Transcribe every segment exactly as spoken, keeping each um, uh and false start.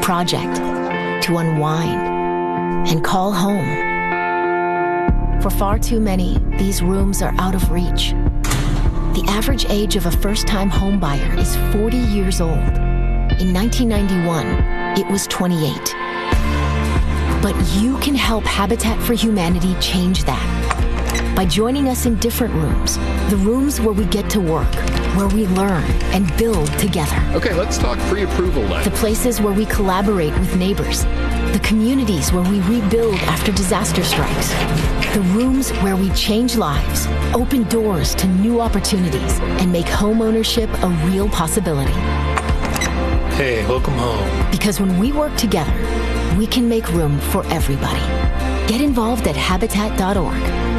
project, to unwind, and call home. For far too many, these rooms are out of reach. The average age of a first-time homebuyer is forty years old. In nineteen ninety-one, it was twenty-eight. But you can help Habitat for Humanity change that by joining us in different rooms, the rooms where we get to work, where we learn and build together. Okay, let's talk pre-approval then. The places where we collaborate with neighbors, the communities where we rebuild after disaster strikes, the rooms where we change lives, open doors to new opportunities, and make homeownership a real possibility. Hey, welcome home. Because when we work together, we can make room for everybody. Get involved at habitat dot org.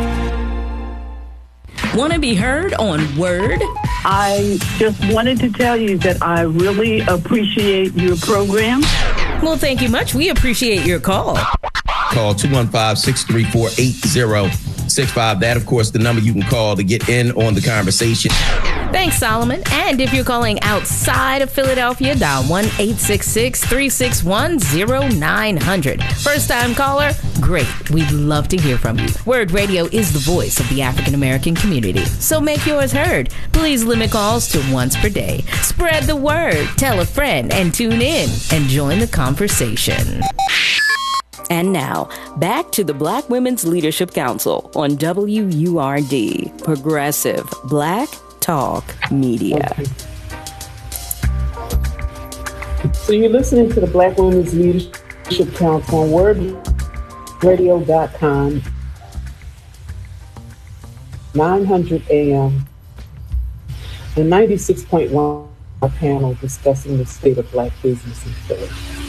Want to be heard on Word? I just wanted to tell you that I really appreciate your program. Well, thank you much. We appreciate your call. Call two one five, six three four, eight zero six five. That, of course, the number you can call to get in on the conversation. Thanks, Solomon. And if you're calling outside of Philadelphia, dial one eight six six, three six one, zero nine zero zero. First-time caller? Great. We'd love to hear from you. Word Radio is the voice of the African-American community. So make yours heard. Please limit calls to once per day. Spread the word. Tell a friend and tune in and join the conversation. And now, back to the Black Women's Leadership Council on W U R D, Progressive Black Talk Media. Okay. So you're listening to the Black Women's Leadership Council on word radio dot com, nine hundred A M, and ninety-six point one, our panel discussing the state of Black business in Philly.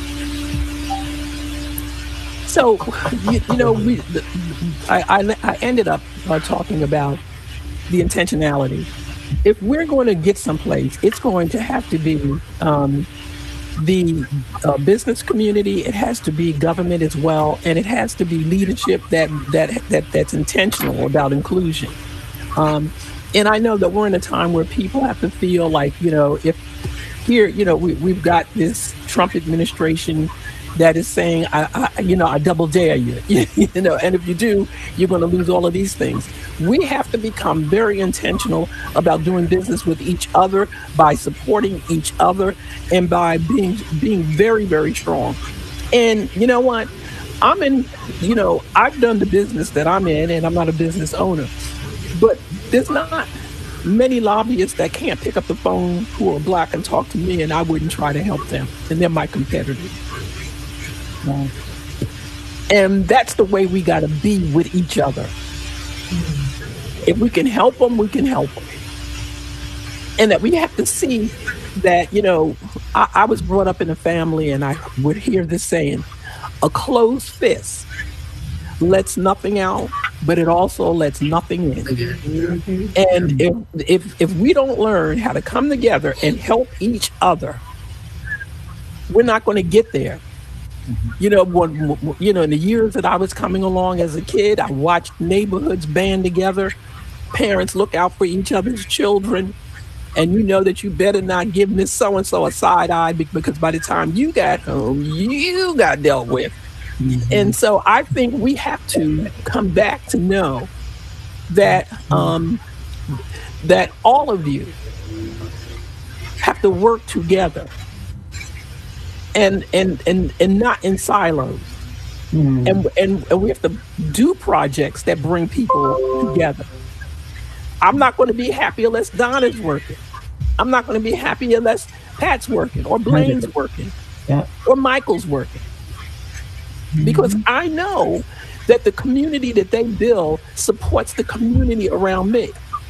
So, you, you know, we, I, I, I ended up uh, talking about the intentionality. If we're going to get someplace, it's going to have to be um, the uh, business community. It has to be government as well, and it has to be leadership that that that that's intentional about inclusion. Um, and I know that we're in a time where people have to feel like, you know, if here, you know, we, we've got this Trump administration that is saying, I, I, you know, I double dare you, you know, and if you do, you're going to lose all of these things. We have to become very intentional about doing business with each other, by supporting each other, and by being being very, very strong. And you know what? I'm in, you know, I've done the business that I'm in, and I'm not a business owner, but there's not many lobbyists that can't pick up the phone who are Black and talk to me, and I wouldn't try to help them, and they're my competitors. Right. And that's the way we got to be with each other. Mm-hmm. If we can help them, we can help them. And that we have to see that, you know, I, I was brought up in a family, and I would hear this saying, a closed fist lets nothing out, but it also lets nothing in. Mm-hmm. And if, if if we don't learn how to come together and help each other, we're not going to get there. You know, when, you know, in the years that I was coming along as a kid, I watched neighborhoods band together. Parents look out for each other's children. And you know that you better not give Miss So-and-so a side eye, because by the time you got home, you got dealt with. Mm-hmm. And so I think we have to come back to know that um, that all of you have to work together. And, and and and not in silos. Mm. And, and and we have to do projects that bring people together. I'm not going to be happy unless Donna's working. I'm not going to be happy unless Pat's working, or Blaine's working, yeah. or Michael's working. Mm-hmm. Because I know that the community that they build supports the community around me.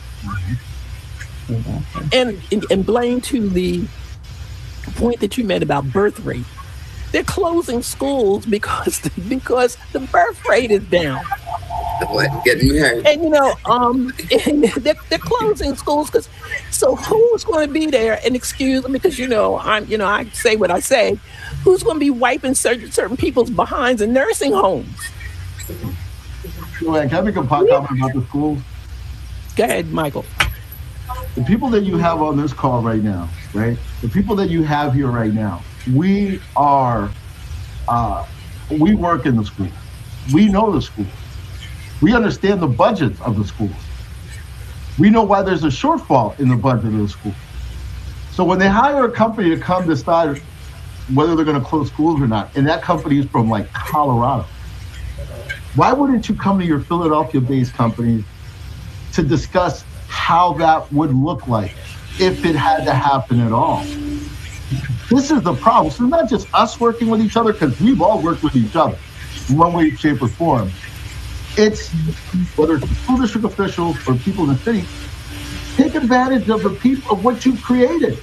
Mm-hmm. Mm-hmm. And, and and Blaine, to the point that you made about birth rate, they're closing schools because because the birth rate is down. What? Getting married. And you know, um, and they're, they're closing schools because. So who's going to be there? And excuse me, because you know, I'm, you know, I say what I say. Who's going to be wiping certain certain people's behinds in nursing homes? Joanne, can I make a comment about the schools? Go ahead, Michael. The people that you have on this call right now, right? The people that you have here right now, we are, uh, we work in the schools. We know the schools. We understand the budgets of the schools. We know why there's a shortfall in the budget of the school. So when they hire a company to come decide whether they're going to close schools or not, and that company is from like Colorado, why wouldn't you come to your Philadelphia-based company to discuss how that would look like if it had to happen at all? This is the problem. So it's not just us working with each other, because we've all worked with each other in one way, shape, or form. It's whether it's school district officials or people in the city, take advantage of the people of what you've created.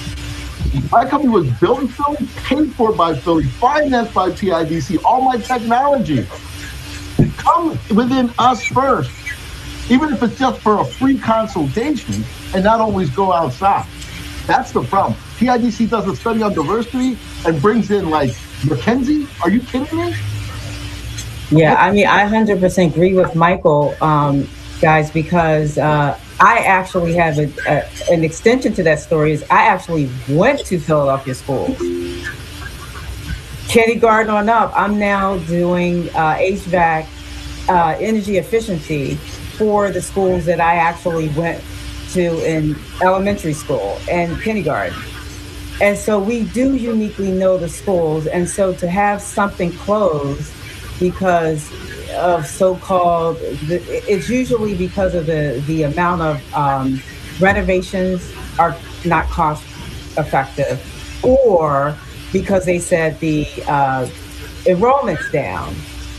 My company was built in Philly, paid for by Philly, financed by P I D C, all my technology. Come within us first, even if it's just for a free consultation, and not always go outside. That's the problem. P I D C does a study on diversity and brings in like McKinsey. Are you kidding me? Yeah, I mean, I one hundred percent agree with Michael, um, guys, because uh, I actually have a, a, an extension to that story. Is I actually went to Philadelphia schools. Kindergarten on up, I'm now doing uh, H V A C, uh, energy efficiency for the schools that I actually went to in elementary school and kindergarten. And so we do uniquely know the schools. And so to have something closed because of so-called, it's usually because of the, the amount of um, renovations are not cost effective, or because they said the uh, enrollment's down.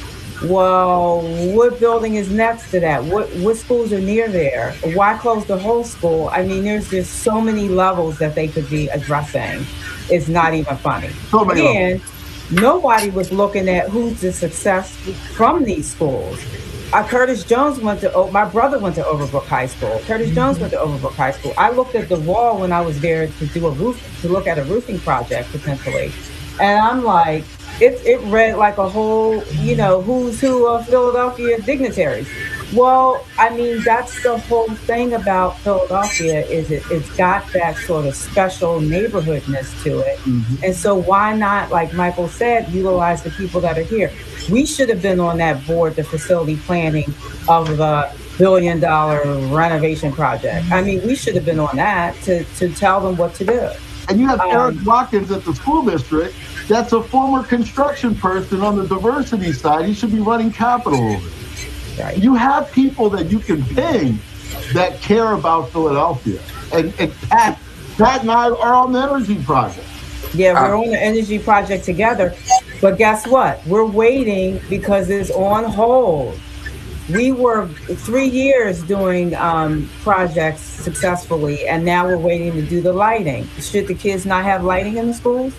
Well, what building is next to that? What what schools are near there? Why close the whole school? I mean, there's just so many levels that they could be addressing. It's not even funny. So many and nobody was looking at who's the success from these schools. Uh, Curtis Jones went to, oh, my brother went to Overbrook High School. Curtis Jones went to Overbrook High School. I looked at the wall when I was there to do a roof, to look at a roofing project potentially. And I'm like, it, it read like a whole, you know, who's who of Philadelphia dignitaries. Well, I mean, that's the whole thing about Philadelphia, is it, it's got that sort of special neighborhoodness to it. Mm-hmm. And so why not, like Michael said, utilize the people that are here? We should have been on that board, the facility planning of the billion dollar renovation project. I mean, we should have been on that to, to tell them what to do. And you have um, Eric Watkins at the school district. That's a former construction person on the diversity side. He should be running capital over it. Right. You have people that you can ping that care about Philadelphia. And, and Pat, Pat and I are on the energy project. Yeah, we're um, on the energy project together. But guess what? We're waiting because it's on hold. We were three years doing um, projects successfully, and now we're waiting to do the lighting. Should the kids not have lighting in the schools?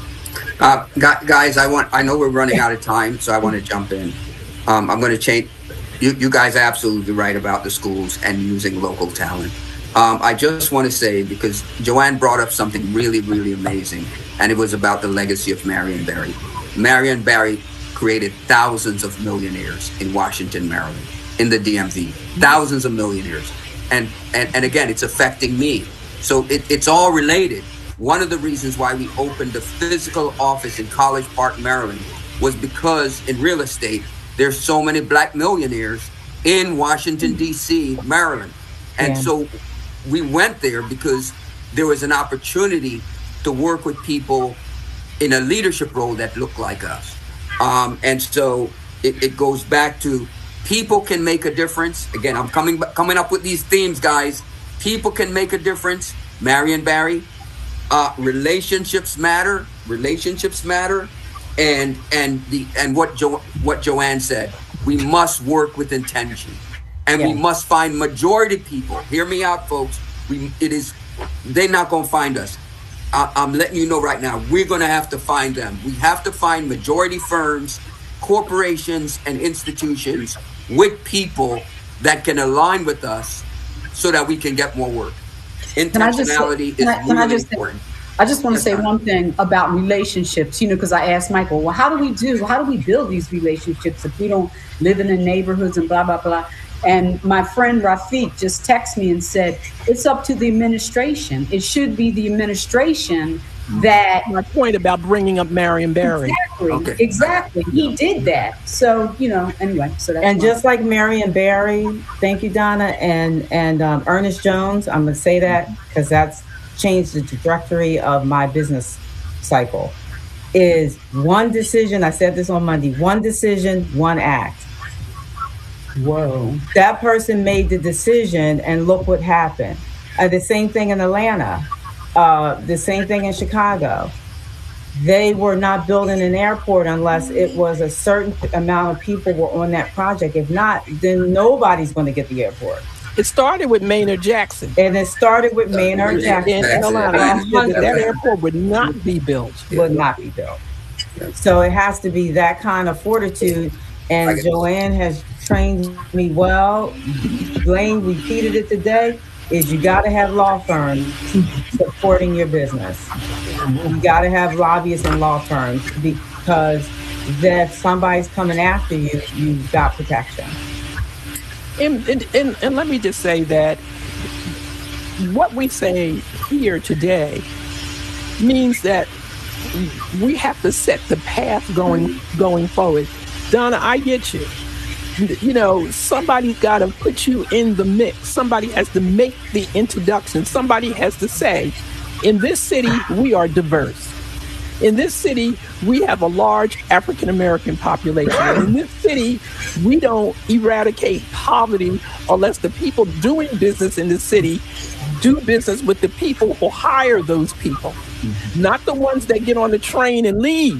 Uh, guys, I want. I know we're running out of time, so I want to jump in. Um, I'm going to change. You, you guys are absolutely right about the schools and using local talent. Um, I just want to say, because Joanne brought up something really, really amazing, and it was about the legacy of Marion Barry. Marion Barry created thousands of millionaires in Washington, Maryland, in the D M V, thousands of millionaires. And, and, and again, it's affecting me. So it, it's all related. One of the reasons why we opened a physical office in College Park, Maryland, was because in real estate, there's so many black millionaires in Washington, D C, Maryland. And yeah. so we went there because there was an opportunity to work with people in a leadership role that looked like us. Um, and so it, it goes back to people can make a difference. Again, I'm coming coming up with these themes, guys. People can make a difference. Marion Barry. Uh, relationships matter. Relationships matter. And and the and what jo- what Joanne said, we must work with intention, and yeah. we must find majority people. Hear me out, folks. We it is they're not gonna find us. I, I'm letting you know right now. We're gonna have to find them. We have to find majority firms, corporations, and institutions with people that can align with us, so that we can get more work. Intentionality can I just, can I, is can really I just important. Say, I just want to say one thing about relationships, you know, because I asked Michael, well, how do we do, how do we build these relationships if we don't live in the neighborhoods and blah, blah, blah. And my friend Rafiq just texted me and said, it's up to the administration. It should be the administration that my point about bringing up Marion Barry. Exactly, Okay. exactly. He did that. So, you know, anyway, so that's And my- just like Marion Barry, thank you, Donna, and and um, Ernest Jones, I'm gonna say that because that's changed the trajectory of my business cycle. Is one decision. I said this on Monday. One decision, one act. Whoa. That person made the decision, and look what happened. Uh, the same thing in Atlanta. Uh, the same thing in Chicago. They were not building an airport unless it was a certain amount of people were on that project. If not, then nobody's going to get the airport. It started with Maynard Jackson. And it started with Maynard Jackson. In Atlanta. He said that, that airport would not be built. Would not be built. So it has to be that kind of fortitude. And Joanne has trained me well. Blaine repeated it today. Is you got to have law firms supporting your business. You got to have lobbyists and law firms because if somebody's coming after you, you've got protection. And, and, and, and let me just say that what we say here today means that we have to set the path going going forward. Donna, I get you. You know, somebody's got to put you in the mix. Somebody has to make the introduction. Somebody has to say, in this city, we are diverse. In this city, we have a large African-American population. And in this city, we don't eradicate poverty unless the people doing business in the city do business with the people who hire those people, not the ones that get on the train and leave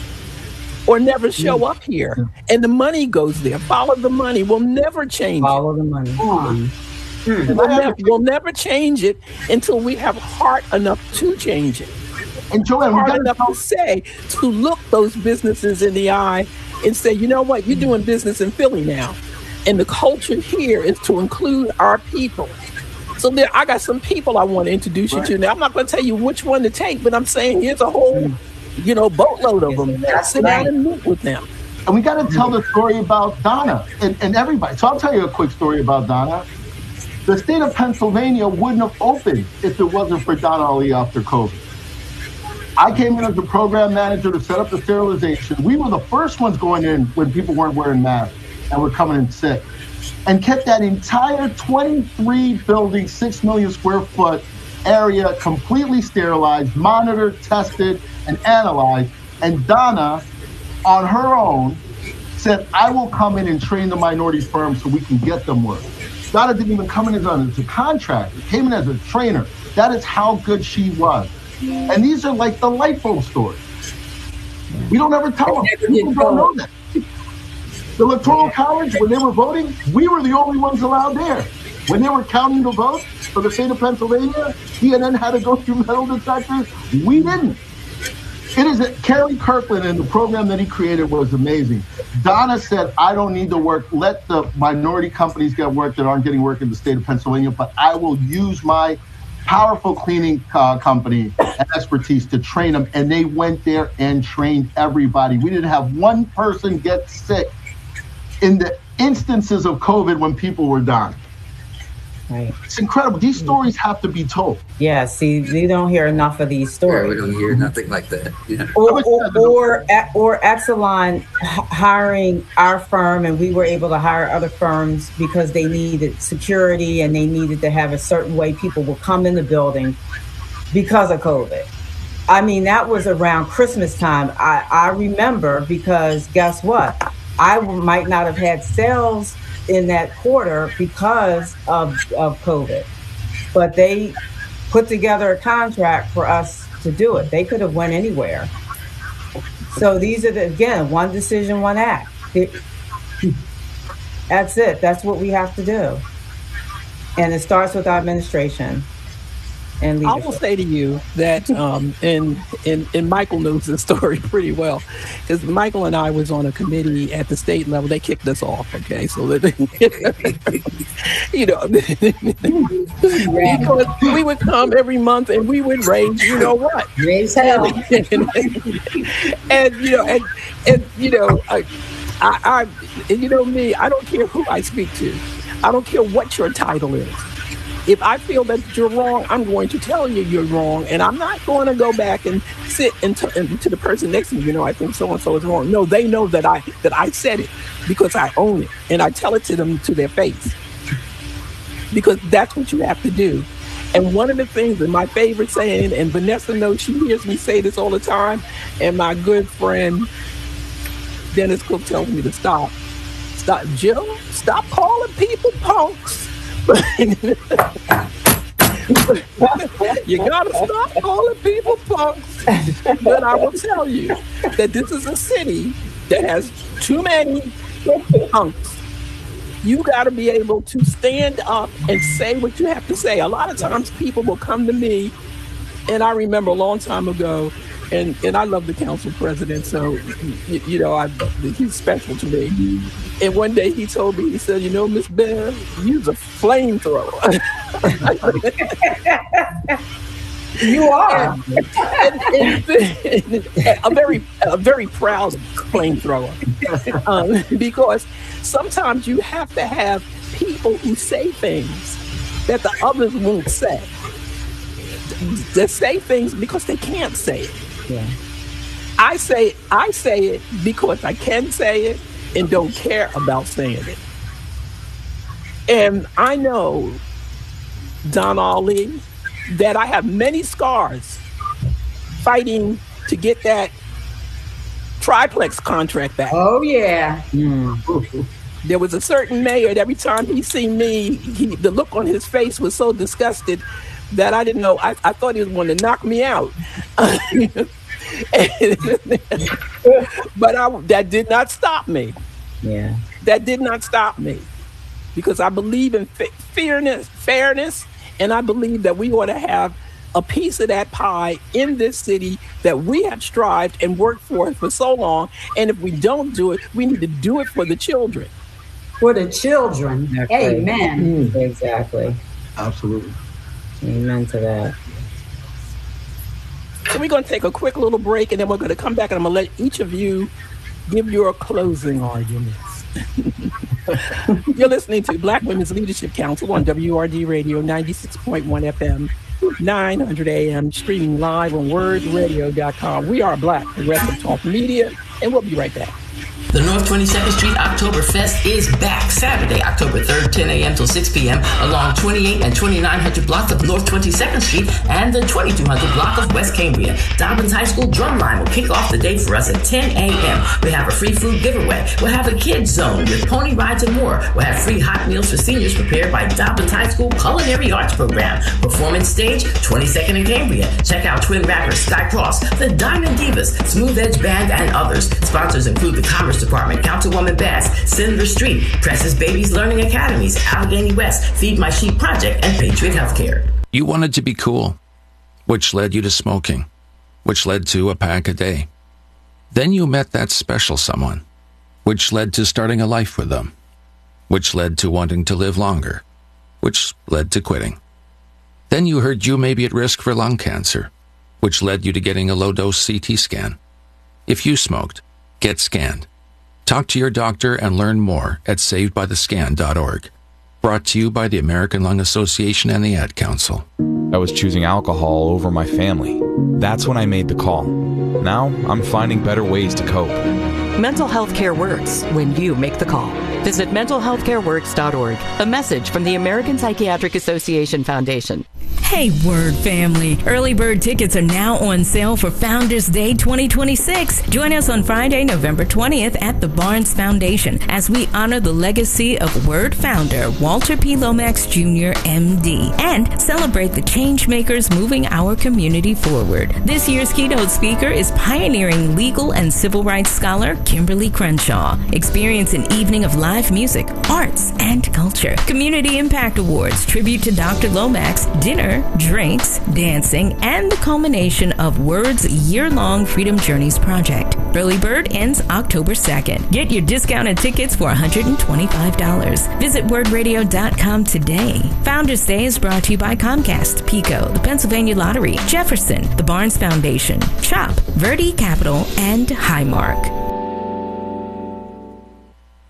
or never show up here. And the money goes there. Follow the money. We'll never change Follow it. the money. Mm. We'll, never, we'll never change it until we have heart enough to change it. And Joanne, we hard gotta enough to say, to look those businesses in the eye and say, you know what, you're doing business in Philly now. And the culture here is to include our people. So there, I got some people I want to introduce right. you to. Now, I'm not going to tell you which one to take, but I'm saying here's a whole, you know, boatload of them. That's Sit right. down and meet with them. And we got to tell the story about Donna and, and everybody. So I'll tell you a quick story about Donna. The state of Pennsylvania wouldn't have opened if it wasn't for Donna Ali after COVID. I came in as the program manager to set up the sterilization. We were the first ones going in when people weren't wearing masks and were coming in sick, and kept that entire twenty-three building, six million square foot area completely sterilized, monitored, tested, and analyzed. And Donna, on her own, said, I will come in and train the minority firms so we can get them work. Donna didn't even come in as a, as a contractor, came in as a trainer. That is how good she was. And these are like the light bulb stories. We don't ever tell them. People don't know that. The Electoral College, when they were voting, we were the only ones allowed there. When they were counting the votes for the state of Pennsylvania, C N N had to go through metal detectors. We didn't. It is that Kerry Kirkland and the program that he created was amazing. Donna said, I don't need to work. Let the minority companies get work that aren't getting work in the state of Pennsylvania, but I will use my powerful cleaning uh, company and expertise to train them. And they went there and trained everybody. We didn't have one person get sick in the instances of COVID when people were dying. Right. It's incredible. These stories have to be told. Yeah, see, we don't hear enough of these stories. Yeah, we don't hear nothing like that. Yeah. Or, or, or, or Exelon hiring our firm, and we were able to hire other firms because they needed security and they needed to have a certain way people will come in the building because of COVID. I mean, that was around Christmas time. I, I remember because guess what? I might not have had sales in that quarter because of, of COVID, but they put together a contract for us to do it. They could have went anywhere. So these are the, again, one decision, one act. It, that's it. That's what we have to do. And it starts with our administration and leadership. I will say to you that, um, and, and, and Michael knows this story pretty well, because Michael and I was on a committee at the state level. They kicked us off, okay? So, that, you know, because we would come every month and we would raise, you know what? Raise hell. and, and, you know, and, and you know, I, I, I, and you know me, I don't care who I speak to. I don't care what your title is. If I feel that you're wrong, I'm going to tell you you're wrong, and I'm not going to go back and sit and, t- and to the person next to me. You know, I think so and so is wrong. No, they know that I that I said it because I own it, and I tell it to them to their face, because that's what you have to do. And one of the things, and my favorite saying, and Vanessa knows, she hears me say this all the time, and my good friend Dennis Cook tells me to stop. Stop, Jill. Stop calling people punks. You gotta stop calling people punks. But I will tell you that this is a city that has too many punks. You gotta be able to stand up and say what you have to say. A lot of times people will come to me, and I remember a long time ago, and, and I love the council president, so, you, you know, I, he's special to me. And one day he told me, he said, you know, Miss Bear, you's a flamethrower. You are. And, and, and a very, a very proud flamethrower. Um, because sometimes you have to have people who say things that the others won't say. They say things because they can't say it. Yeah. I say I say it because I can say it and don't care about saying it. And I know, Don Ali, that I have many scars fighting to get that triplex contract back. Oh, yeah. Mm. There was a certain mayor that every time he seen me, he, the look on his face was so disgusted that I didn't know. I, I thought he was going to knock me out. But I, that did not stop me. Yeah. That did not stop me, because I believe in fa- fairness, fairness, and I believe that we ought to have a piece of that pie in this city that we have strived and worked for for so long. And if we don't do it, we need to do it for the children. For the children. Exactly. Amen. Mm, exactly. Absolutely. Amen to that. So we're going to take a quick little break, and then we're going to come back, and I'm going to let each of you give your closing arguments. You're listening to Black Women's Leadership Council on W R D Radio, ninety-six point one F M, nine hundred A M, streaming live on word radio dot com. We are Black Progressive Talk Media, and we'll be right back. The North twenty-second Street Oktoberfest is back Saturday, October third, ten a.m. till six p.m. along twenty-eight and twenty-nine hundred block of North twenty-second Street and the twenty-two hundred block of West Cambria. Dobbins High School Drumline will kick off the day for us at ten a.m. We have a free food giveaway. We'll have a kids zone with pony rides and more. We'll have free hot meals for seniors prepared by Dobbins High School Culinary Arts Program. Performance stage, twenty-second in Cambria. Check out Twin Rappers, Sky Cross, the Diamond Divas, Smooth Edge Band, and others. Sponsors include the Commerce Department, Councilwoman Bass, Senator Street, Precious Babies Learning Academies, Allegheny West, Feed My Sheep Project, and Patriot Healthcare. You wanted to be cool, which led you to smoking, which led to a pack a day. Then you met that special someone, which led to starting a life with them, which led to wanting to live longer, which led to quitting. Then you heard you may be at risk for lung cancer, which led you to getting a low-dose C T scan. If you smoked, get scanned. Talk to your doctor and learn more at saved by the scan dot org. Brought to you by the American Lung Association and the Ad Council. I was choosing alcohol over my family. That's when I made the call. Now I'm finding better ways to cope. Mental health care works when you make the call. Visit mental health care works dot org. A message from the American Psychiatric Association Foundation. Hey, Word family. Early bird tickets are now on sale for Founders Day twenty twenty-six. Join us on Friday, November twentieth at the Barnes Foundation as we honor the legacy of Word founder Walter P. Lomax Junior M D and celebrate the change makers moving our community forward. This year's keynote speaker is pioneering legal and civil rights scholar Kimberly Crenshaw. Experience an evening of live music, arts, and culture. Community Impact Awards, tribute to Doctor Lomax, dinner, drinks, dancing, and the culmination of Word's year-long Freedom Journeys project. Early bird ends October second. Get your discounted tickets for one hundred twenty-five dollars. Visit word radio dot com today. Founders Day is brought to you by Comcast, PECO, the Pennsylvania Lottery, Jefferson, the Barnes Foundation, CHOP, Verde Capital, and Highmark.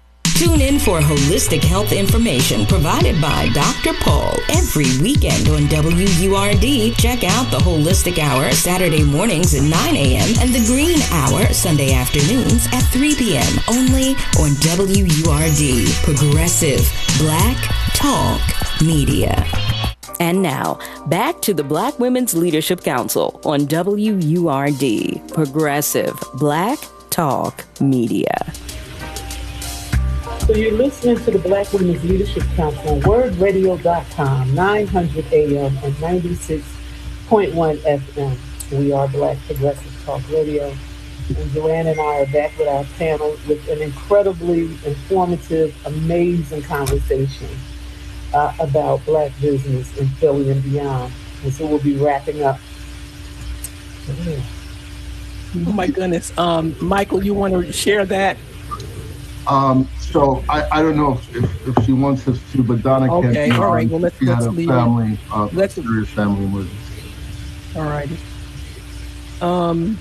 Tune in for holistic health information provided by Doctor Paul every weekend on W U R D. Check out the Holistic Hour Saturday mornings at nine a.m. and the Green Hour Sunday afternoons at three p.m. only on W U R D. Progressive Black Talk Media. And now, back to the Black Women's Leadership Council on W U R D. Progressive Black Talk Media. So you're listening to the Black Women's Leadership Council on word radio dot com, nine hundred A M and ninety-six point one F M. We are Black Progressive Talk Radio. And Joanne and I are back with our panel with an incredibly informative, amazing conversation uh, about Black business in Philly and beyond. And so we'll be wrapping up. Oh my goodness. Um, Michael, you want to share that? Um, so I, I don't know if, if, if she wants us to, but Donna can't. Okay, all right. Well, let's, she let's had a leave family, uh, let's, serious family emergency. All righty. Um,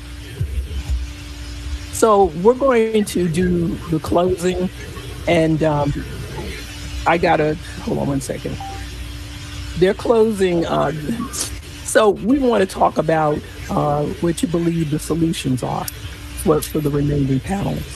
so we're going to do the closing, and um, I gotta hold on one second. They're closing. Uh, so we want to talk about uh, what you believe the solutions are for, for the remaining panelists.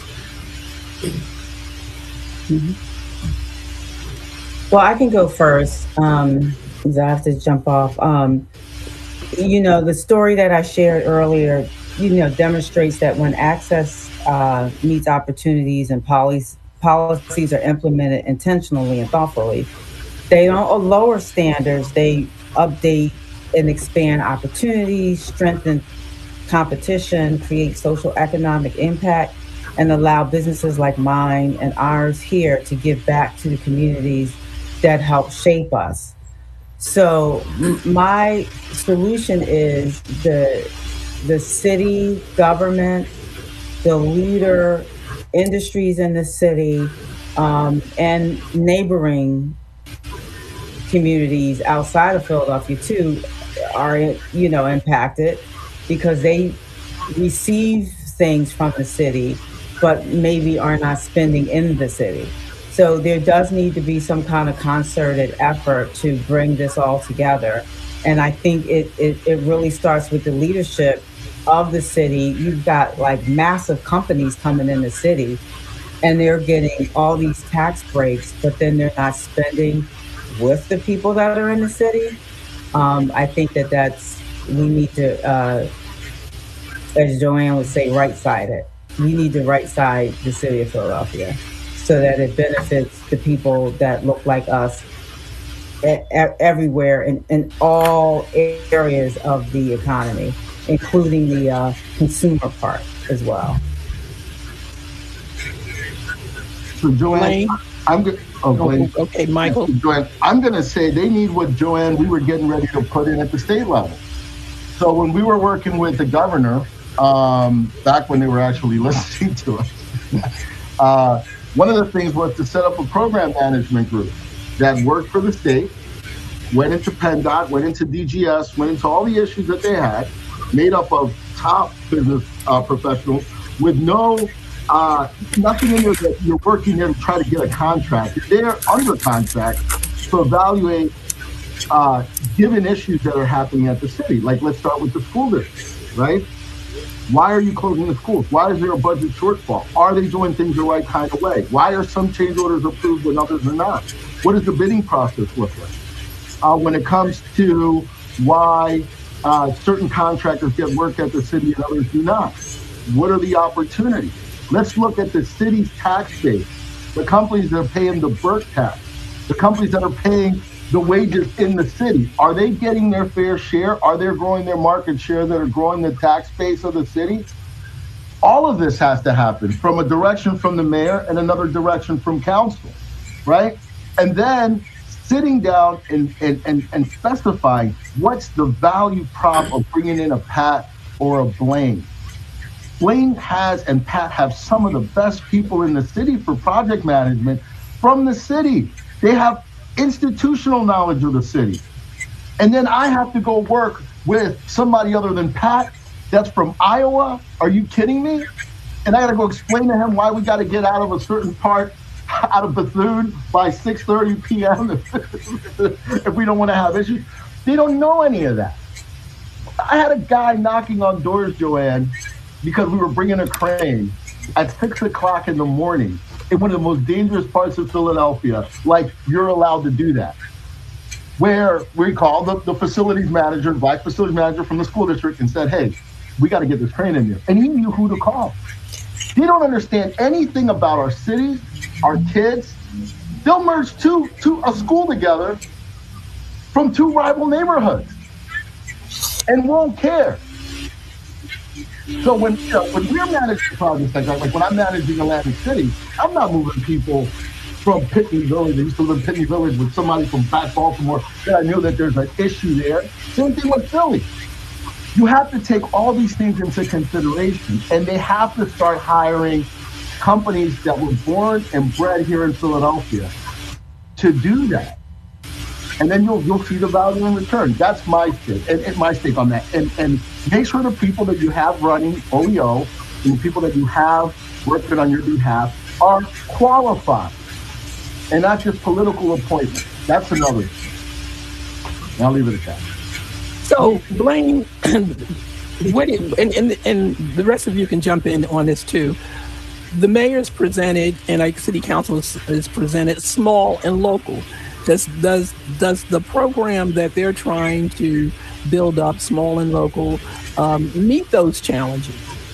Mm-hmm. Well, I can go first, um, because I have to jump off. Um, you know, the story that I shared earlier, you know, demonstrates that when access uh, meets opportunities and policies policies are implemented intentionally and thoughtfully, they don't lower standards, they update and expand opportunities, strengthen competition, create social economic impact, and allow businesses like mine and ours here to give back to the communities that help shape us. So m- my solution is the the city, government, the leader, industries in the city, um, and neighboring communities outside of Philadelphia too are, you know, impacted because they receive things from the city, but maybe are not spending in the city. So there does need to be some kind of concerted effort to bring this all together. And I think it, it, it really starts with the leadership of the city. You've got like massive companies coming in the city and they're getting all these tax breaks, but then they're not spending with the people that are in the city. Um, I think that that's, we need to, uh, as Joanne would say, right-side it. We need to right-side the city of Philadelphia so that it benefits the people that look like us e- everywhere in, in all areas of the economy, including the uh, consumer part as well. So Joanne, I'm going. Oh, Blaine. Okay, Michael. Joanne, I'm going to say they need what Joanne we were getting ready to put in at the state level. So when we were working with the governor, um, back when they were actually listening to us, uh, one of the things was to set up a program management group that worked for the state, went into PennDOT, went into D G S, went into all the issues that they had, made up of top business uh, professionals with no Uh, nothing in there that you're working there to try to get a contract. They're under contract to evaluate uh, given issues that are happening at the city. Like, let's start with the school district, right? Why are you closing the schools? Why is there a budget shortfall? Are they doing things the right kind of way? Why are some change orders approved when others are not? What does the bidding process look like? Uh, when it comes to why uh, certain contractors get work at the city and others do not? What are the opportunities? Let's look at the city's tax base, the companies that are paying the Burke tax, the companies that are paying the wages in the city. Are they getting their fair share? Are they growing their market share that are growing the tax base of the city? All of this has to happen from a direction from the mayor and another direction from council, right? And then sitting down and, and, and, and specifying what's the value prop of bringing in a Pat or a Blaine. Blaine has and Pat have some of the best people in the city for project management from the city. They have institutional knowledge of the city. And then I have to go work with somebody other than Pat that's from Iowa. Are you kidding me? And I got to go explain to him why we got to get out of a certain part out of Bethune by six thirty p.m. if we don't want to have issues. They don't know any of that. I had a guy knocking on doors, Joanne, because we were bringing a crane at six o'clock in the morning in one of the most dangerous parts of Philadelphia. Like, you're allowed to do that. Where we called the, the facilities manager, vice facilities manager from the school district and said, hey, we got to get this crane in there. And he knew who to call. They don't understand anything about our cities, our kids. They'll merge two, two, a school together from two rival neighborhoods and won't care. So when, you know, when we're managing projects like that, like when I'm managing Atlantic City, I'm not moving people from Pitney Village. I used to live in Pitney Village with somebody from back Baltimore that I knew that there's an issue there. Same thing with Philly. You have to take all these things into consideration, and they have to start hiring companies that were born and bred here in Philadelphia to do that. And then you'll you'll see the value in return. That's my stake, and, and my stake on that. And and make sure the people that you have running O E O and the people that you have working on your behalf are qualified and not just political appointments. That's another thing. I'll leave it at that. So, Blaine, what do you, and, and and the rest of you can jump in on this too. The mayor's presented, and like city council is, is presented, small and local. Does does does the program that they're trying to build up, small and local, um, meet those challenges?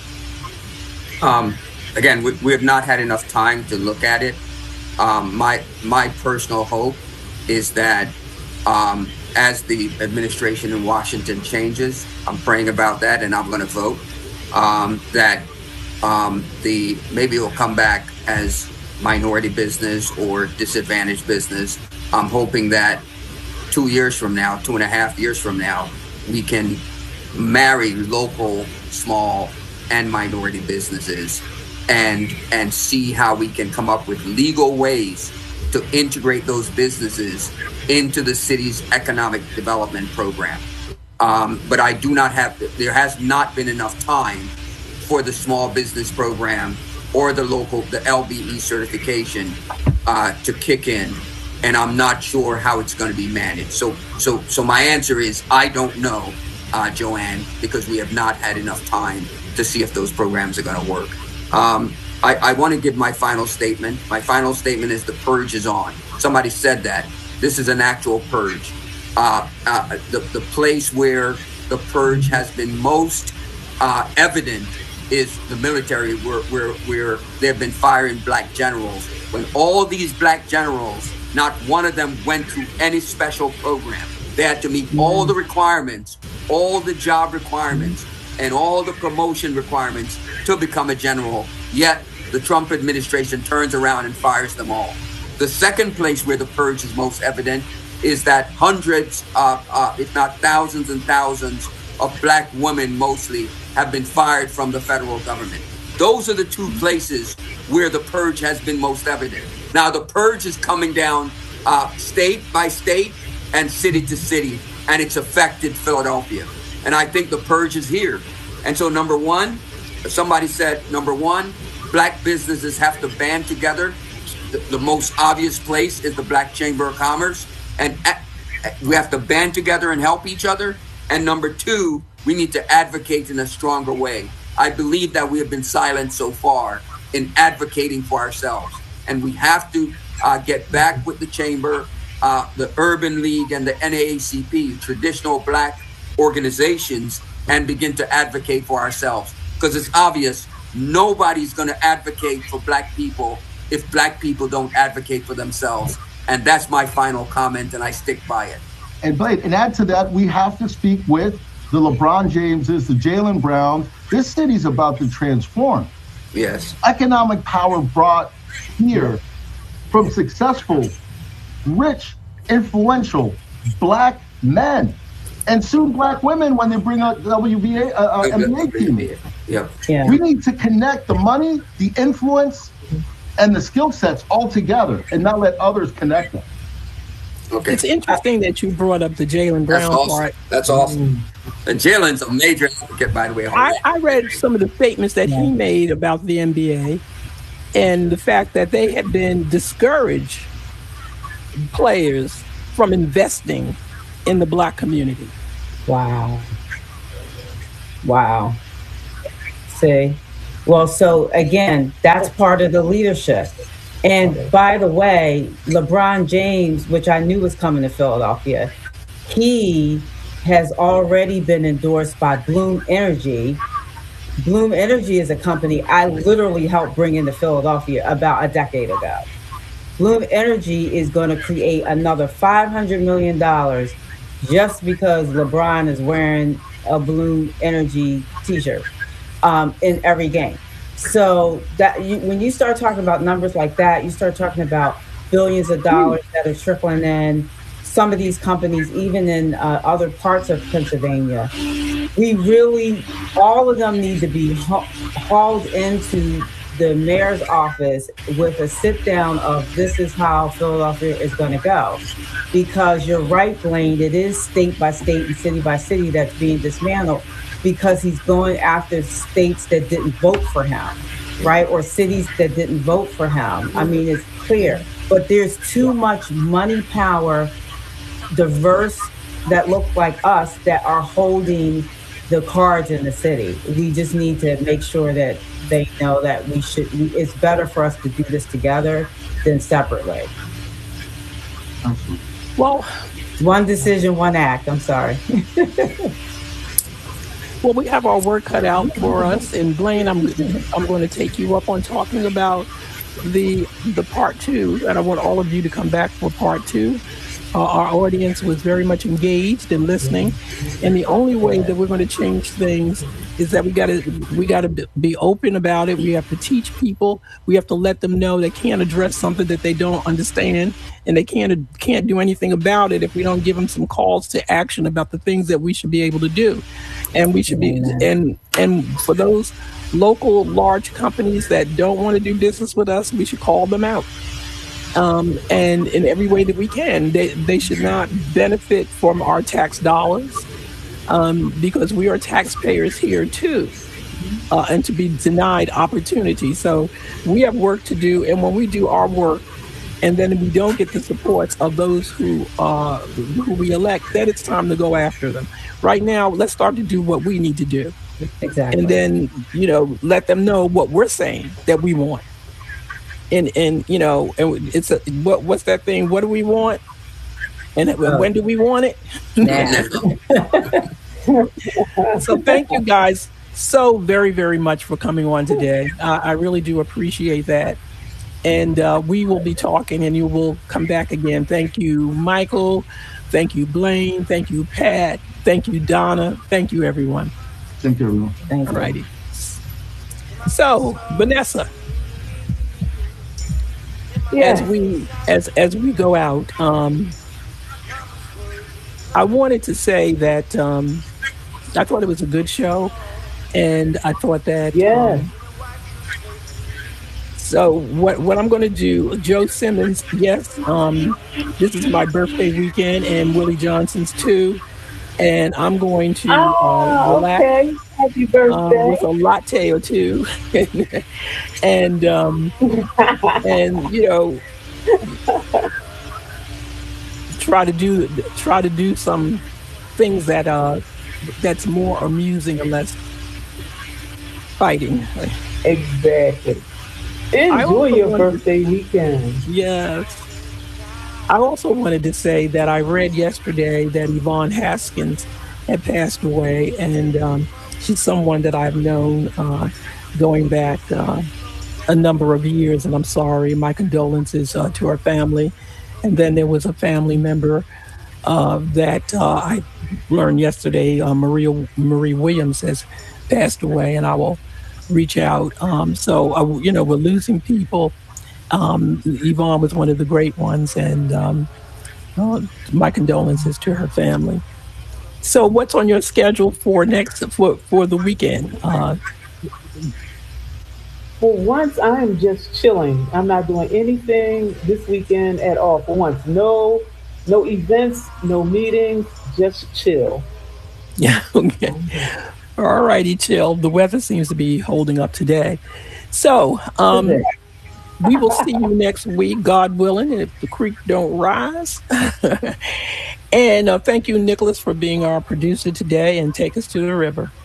Um, again, we, we have not had enough time to look at it. Um, my my personal hope is that um, as the administration in Washington changes, I'm praying about that, and I'm going to vote um, that um, the maybe it will come back as minority business or disadvantaged business. I'm hoping that two years from now, two and a half years from now, we can marry local, small, and minority businesses and and see how we can come up with legal ways to integrate those businesses into the city's economic development program. Um, but I do not have, there has not been enough time for the small business program or the local, the L B E certification uh, to kick in. And I'm not sure how it's going to be managed. So, so, so my answer is I don't know, uh, Joanne, because we have not had enough time to see if those programs are going to work. Um, I, I want to give my final statement. My final statement is the purge is on. Somebody said that. This is an actual purge. Uh, uh, the, the place where the purge has been most uh, evident is the military, where, where, where they've been firing black generals. When all these black generals, not one of them went through any special program. They had to meet all the requirements, all the job requirements, and all the promotion requirements to become a general. Yet the Trump administration turns around and fires them all. The second place where the purge is most evident is that hundreds, uh, uh, if not thousands and thousands of black women mostly have been fired from the federal government. Those are the two places where the purge has been most evident. Now, the purge is coming down uh, state by state and city to city, and it's affected Philadelphia. And I think the purge is here. And so, number one, somebody said, number one, black businesses have to band together. The, the most obvious place is the Black Chamber of Commerce. And at, we have to band together and help each other. And number two, we need to advocate in a stronger way. I believe that we have been silent so far in advocating for ourselves. And we have to uh, get back with the chamber, uh, the Urban League and the N double A C P, traditional black organizations, and begin to advocate for ourselves. Because it's obvious nobody's going to advocate for black people if black people don't advocate for themselves. And that's my final comment, and I stick by it. And Blade, and add to that, we have to speak with the LeBron Jameses, the Jaylen Browns. This city's about to transform. Yes. Economic power brought here from successful, rich, influential black men, and soon black women when they bring out W B A, uh, uh, N B A team. Yep. Yeah. We need to connect the money, the influence, and the skill sets all together, and not let others connect them. Okay. It's interesting that you brought up the Jaylen Brown That's awesome. part. That's awesome. And Jaylen's a major advocate, by the way. I, I read some of the statements that he made about the N B A, and the fact that they had been discouraged players from investing in the Black community. Wow. Wow. See, well, so again, that's part of the leadership. And by the way, LeBron James, which I knew was coming to Philadelphia, he has already been endorsed by Bloom Energy. Bloom Energy is a company I literally helped bring into Philadelphia about a decade ago. Bloom Energy is going to create another five hundred million dollars just because LeBron is wearing a Bloom Energy t-shirt um, in every game. So that you, when you start talking about numbers like that, you start talking about billions of dollars that are trickling in. Some of these companies, even in uh, other parts of Pennsylvania, we really, all of them need to be ha- hauled into the mayor's office with a sit down of this is how Philadelphia is going to go. Because you're right, Blaine, it is state by state and city by city that's being dismantled because he's going after states that didn't vote for him, right? Or cities that didn't vote for him. I mean, it's clear. But there's too much money power, diverse, that look like us that are holding the cards in the city. We just need to make sure that they know that we should, it's better for us to do this together than separately. Well, one decision, one act. I'm sorry. Well, we have our work cut out for us. And Blaine, I'm I'm going to take you up on talking about the the part two, and I want all of you to come back for part two. Uh, our audience was very much engaged and listening, and the only way that we're going to change things is that we got to we got to be open about it. We have to teach people. We have to let them know they can't address something that they don't understand, and they can't can't do anything about it if we don't give them some calls to action about the things that we should be able to do. And we should be and and for those local large companies that don't want to do business with us, we should call them out. Um, and in every way that we can, they, they should not benefit from our tax dollars um, because we are taxpayers here too, uh, and to be denied opportunity. So we have work to do, and when we do our work, and then we don't get the supports of those who uh, who we elect, then it's time to go after them. Right now, let's start to do what we need to do. Exactly. And then, you know, let them know what we're saying that we want. And, and you know, and it's a, what what's that thing? What do we want? And oh. when do we want it? So thank you guys so very, very much for coming on today. Uh, I really do appreciate that. And uh, we will be talking and you will come back again. Thank you, Michael. Thank you, Blaine. Thank you, Pat. Thank you, Donna. Thank you, everyone. Thank you, everyone. Thank you. All righty. So, Vanessa. Yes. As we as as we go out, um, I wanted to say that um, I thought it was a good show, and I thought that yes. Um, so what what I'm going to do, Joe Simmons, yes, um, this is my birthday weekend, and Willie Johnson's too, and I'm going to uh, oh, relax. Okay. Happy birthday. Um, with a latte or two, and um, and you know, try to do try to do some things that uh that's more amusing and less fighting. Exactly. Enjoy your birthday weekend. Yes. I also wanted to say that I read yesterday that Yvonne Haskins had passed away, and um, she's someone that I've known uh, going back uh, a number of years, and I'm sorry. My condolences uh, to her family. And then there was a family member uh, that uh, I learned yesterday, uh, Maria Marie Williams, has passed away, and I will reach out. Um, so, uh, you know, we're losing people. Um, Yvonne was one of the great ones, and um, uh, my condolences to her family. So what's on your schedule for next, for, for the weekend? Uh, For once, I am just chilling. I'm not doing anything this weekend at all. For once, no, no events, no meetings, just chill. Yeah, okay. All righty, chill. The weather seems to be holding up today. So, um, we will see you next week, God willing, if the creek don't rise. And uh, thank you, Nicholas, for being our producer today and take us to the river.